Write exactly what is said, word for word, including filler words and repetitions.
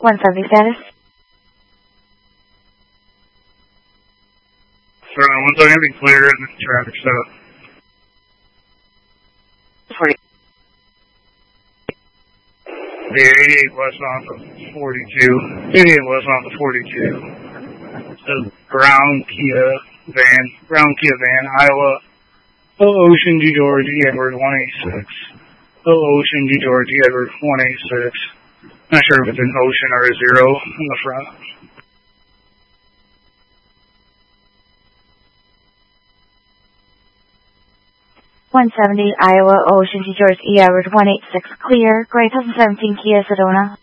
one seventy status. Sorry, one second, be clear in the traffic stop. forty. The eighty-eight west off of forty-two. eighty-eight west off of forty-two. The brown Kia van, brown Kia van, Iowa. O Ocean G George E Edward one eighty-six. O Ocean G George E Edward one eighty-six. Not sure if it's an ocean or a zero in the front. one seventy Iowa Ocean G George E Edward one eighty-six clear. Gray twenty seventeen Kia Sedona.